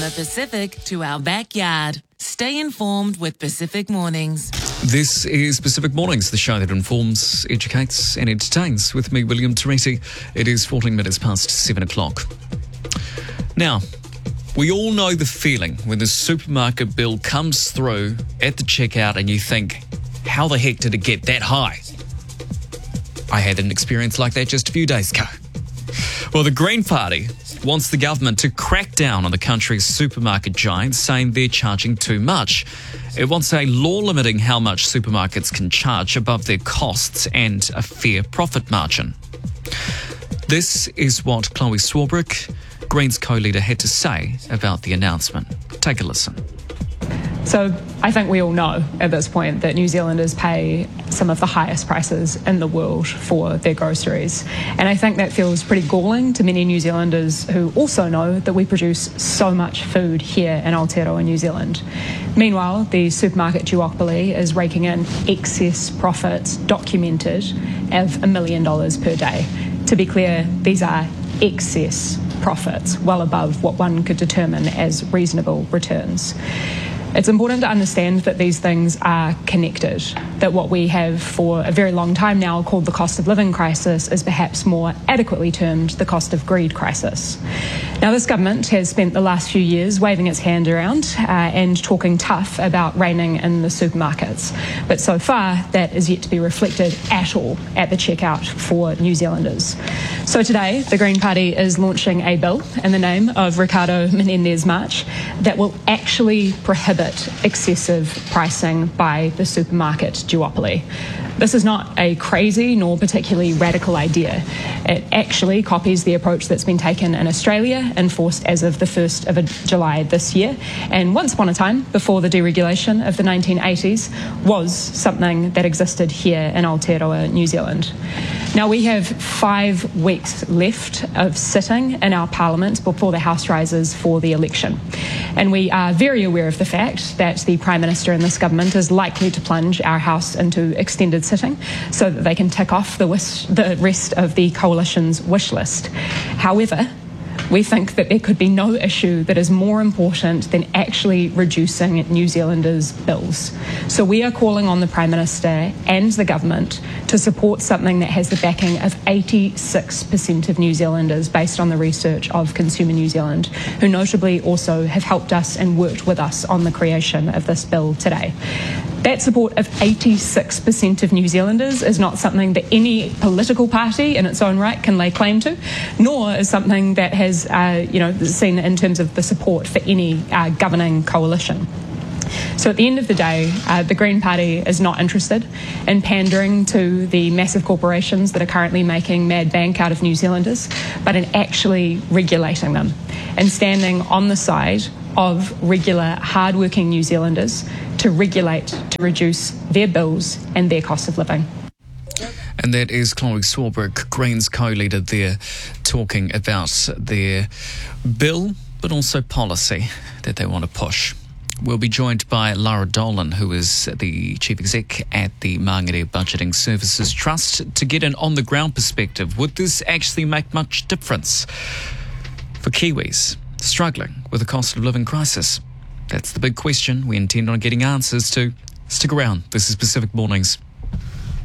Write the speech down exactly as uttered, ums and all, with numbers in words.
the Pacific to our backyard. Stay informed with Pacific Mornings. This is Pacific Mornings, the show that informs, educates and entertains. With me, William Teresi. It is fourteen minutes past seven o'clock. Now, we all know the feeling when the supermarket bill comes through at the checkout and you think, how the heck did it get that high? I had an experience like that just a few days ago. Well, the Green Party wants the government to crack down on the country's supermarket giants, saying they're charging too much. It wants a law limiting how much supermarkets can charge above their costs and a fair profit margin. This is what Chloe Swarbrick, Greens co-leader, had to say about the announcement. Take a listen. So I think we all know at this point that New Zealanders pay some of the highest prices in the world for their groceries. And I think that feels pretty galling to many New Zealanders who also know that we produce so much food here in Aotearoa, New Zealand. Meanwhile, the supermarket duopoly is raking in excess profits documented of a million dollars per day. To be clear, these are excess profits, well above what one could determine as reasonable returns. It's important to understand that these things are connected, that what we have for a very long time now called the cost of living crisis is perhaps more adequately termed the cost of greed crisis. Now, this government has spent the last few years waving its hand around uh, and talking tough about reining in the supermarkets. But so far, that is yet to be reflected at all at the checkout for New Zealanders. So today, the Green Party is launching a bill in the name of Ricardo Menendez March that will actually prohibit excessive pricing by the supermarket duopoly. This is not a crazy nor particularly radical idea. It actually copies the approach that's been taken in Australia, enforced as of the first of July this year, and once upon a time, before the deregulation of the nineteen eighties, was something that existed here in Aotearoa, New Zealand. Now, we have five weeks left of sitting in our parliament before the House rises for the election. And we are very aware of the fact that the Prime Minister and this government is likely to plunge our House into extended sitting so that they can tick off the, wish, the rest of the coalition's wish list. However, we think that there could be no issue that is more important than actually reducing New Zealanders' bills. So we are calling on the Prime Minister and the government to support something that has the backing of eighty-six percent of New Zealanders based on the research of Consumer New Zealand, who notably also have helped us and worked with us on the creation of this bill today. That support of eighty-six percent of New Zealanders is not something that any political party in its own right can lay claim to, nor is something that has, uh, you know, seen in terms of the support for any uh, governing coalition. So at the end of the day, uh, the Green Party is not interested in pandering to the massive corporations that are currently making mad bank out of New Zealanders, but in actually regulating them and standing on the side of regular, hard-working New Zealanders to regulate, to reduce their bills and their cost of living. And that is Chloe Swarbrick, Greens co-leader there, talking about their bill, but also policy that they want to push. We'll be joined by Lara Dolan, who is the Chief Exec at the Mangere Budgeting Services Trust, to get an on-the-ground perspective. Would this actually make much difference for Kiwis struggling with the cost of living crisis? That's the big question we intend on getting answers to. Stick around. This is Pacific Mornings.